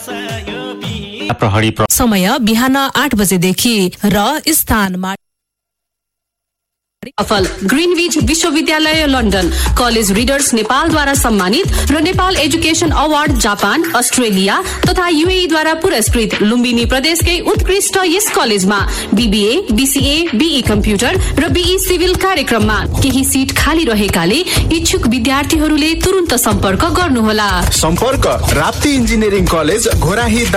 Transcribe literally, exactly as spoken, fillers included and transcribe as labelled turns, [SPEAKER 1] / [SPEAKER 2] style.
[SPEAKER 1] प्रहरी
[SPEAKER 2] समय बिहान आठ बजेदेखि र स्थानमा
[SPEAKER 3] सफल ग्रीनविच विश्वविद्यालय लन्डन कलेज रिडर्स नेपालद्वारा सम्मानित र Nepal education award Japan Australia तथा युएई द्वारा पुरस्कृत लुम्बिनी प्रदेशकै उत्कृष्ट यस कलेजमा बीबीए बीसीए बीई कम्प्युटर र बीई सिभिल कार्यक्रममा केही सिट खाली रहेकाले इच्छुक विद्यार्थीहरूले तुरुन्त सम्पर्क गर्नुहोला।
[SPEAKER 4] सम्पर्क राप्ती इन्जिनियरिङ कलेज घोराही